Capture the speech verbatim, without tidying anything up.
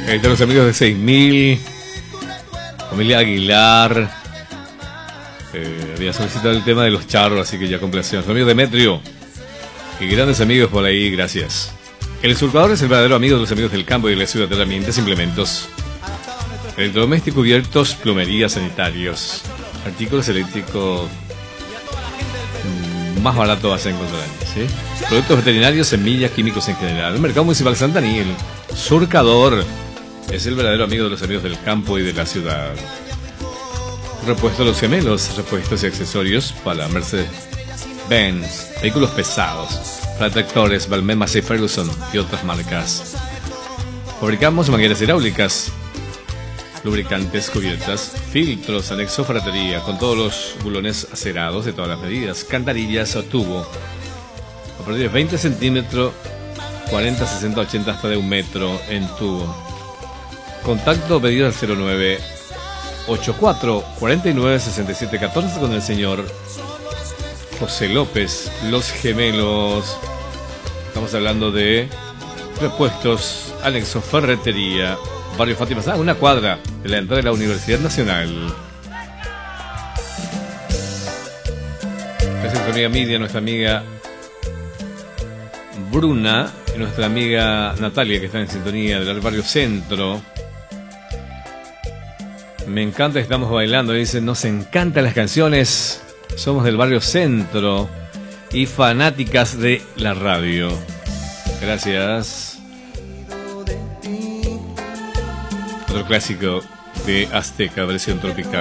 Ahí están los amigos de seis mil, familia Aguilar. Eh, había solicitado el tema de los charros, así que ya complacencia. Los amigos de Demetrio y grandes amigos por ahí, gracias. El surcador es el verdadero amigo de los amigos del campo y de la ciudad de herramientas, implementos, electrodomésticos, cubiertos, plomería, sanitarios, artículos eléctricos mmm, más barato vas a encontrar, ¿sí? Productos veterinarios, semillas, químicos en general. El Mercado Municipal Santani, el surcador, es el verdadero amigo de los amigos del campo y de la ciudad. Repuesto Los Gemelos, repuestos y accesorios para Mercedes-Benz, vehículos pesados, para tractores, Valmet, Massey Ferguson y otras marcas. Fabricamos mangueras hidráulicas, lubricantes, cubiertas, filtros, anexo ferretería, con todos los bulones acerados de todas las medidas, cantarillas o tubo, a partir de veinte centímetros, cuarenta, sesenta, ochenta hasta de un metro en tubo. Contacto pedido al cero nueve ochenta y cuatro, cuarenta y nueve, sesenta y siete, catorce con el señor José López. Los Gemelos, estamos hablando de repuestos, anexo ferretería, barrio Fátima, ah, una cuadra de la entrada de la Universidad Nacional. Gracias a nuestra amiga Midia, nuestra amiga Bruna y nuestra amiga Natalia, que están en sintonía del barrio Centro. Me encanta, estamos bailando, dicen, nos encantan las canciones, somos del barrio Centro y fanáticas de la radio. Gracias. Otro clásico de Azteca, versión tropical.